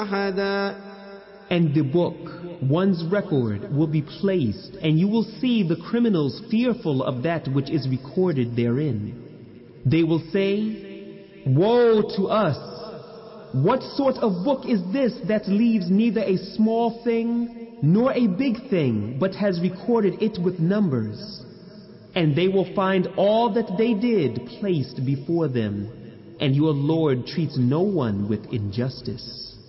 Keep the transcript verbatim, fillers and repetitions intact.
أحدا. And the book, one's record, will be placed, and you will see the criminals fearful of that which is recorded therein. They will say, Woe to us! What sort of book is this that leaves neither a small thing nor a big thing, but has recorded it with numbers? And they will find all that they did placed before them, and your Lord treats no one with injustice.